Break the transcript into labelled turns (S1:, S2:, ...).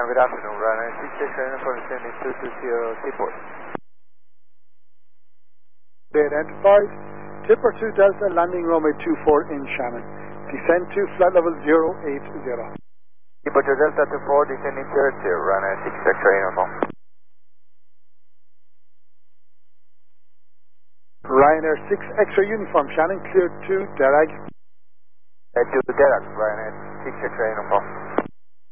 S1: good afternoon. Runway 6 X-ray uniform descending 220 seaport.
S2: They identified Tipper 2 Delta landing runway 24 in Shannon. Descend to flight level 080.
S1: Tipper 2 Delta 24 descending 30, runway 6 X-ray uniform.
S2: Ryanair 6 X-ray uniform Shannon cleared to Derag.
S1: To Derag, Ryanair 6 X-ray uniform.